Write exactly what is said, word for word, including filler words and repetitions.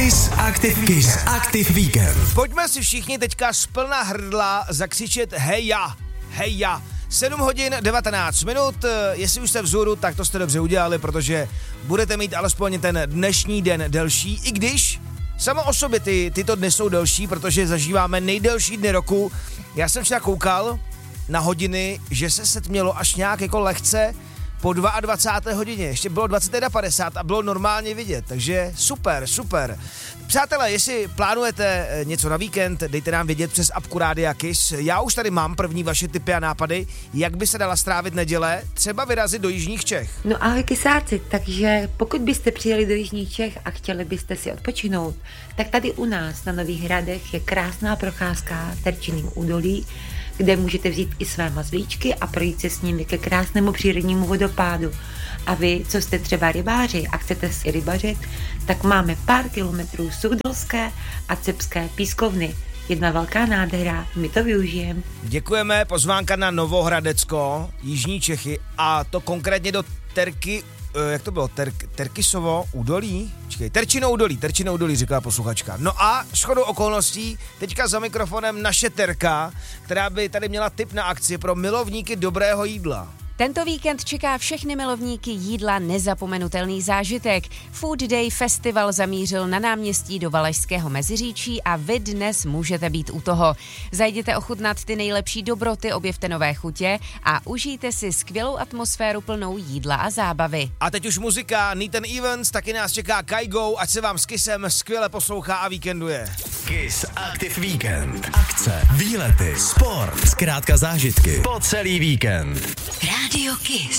Kiss Active, Kiss Active Weekend. Pojďme si všichni teďka z plna hrdla zakřičet heja, heja. sedm hodin devatenáct minut, jestli už jste vzhůru, tak to jste dobře udělali, protože budete mít alespoň ten dnešní den delší, i když samo o sobě ty, tyto dny jsou delší, protože zažíváme nejdelší dny roku. Já jsem včera koukal na hodiny, že se setmělo až nějak jako lehce po dvacáté druhé hodině, ještě bylo dvacet jedna padesát a bylo normálně vidět, takže super, super. Přátelé, jestli plánujete něco na víkend, dejte nám vědět přes apku Rádia Kiss. Já už tady mám první vaše tipy a nápady, jak by se dala strávit neděle, třeba vyrazit do jižních Čech. No ahoj kysáci, takže pokud byste přijeli do jižních Čech a chtěli byste si odpočinout, tak tady u nás na Nových Hradech je krásná procházka Terčiným údolí, kde můžete vzít i své mazlíčky a projít se s nimi ke krásnému přírodnímu vodopádu. A vy, co jste třeba rybáři a chcete si rybařit, tak máme pár kilometrů Suchdolské a Cepské pískovny. Jedna velká nádhera, my to využijeme. Děkujeme, pozvánka na Novohradecko, jižní Čechy, a to konkrétně do Terky, jak to bylo, Ter, Terkisovo údolí? Čekej, Terčino údolí, Terčino údolí, říká posluchačka. No a shodou okolností, teďka za mikrofonem naše Terka, která by tady měla tip na akci pro milovníky dobrého jídla. Tento víkend čeká všechny milovníky jídla nezapomenutelný zážitek. Food Day Festival zamířil na náměstí do Valašského Meziříčí a vy dnes můžete být u toho. Zajděte ochutnat ty nejlepší dobroty, objevte nové chutě a užijte si skvělou atmosféru plnou jídla a zábavy. A teď už muzika, Neat and Evans, taky nás čeká Kygo, ať se vám s Kissem skvěle poslouchá a víkenduje. Kiss Active Weekend. Akce, výlety, sport, zkrátka zážitky po celý víkend. Radio Kiss.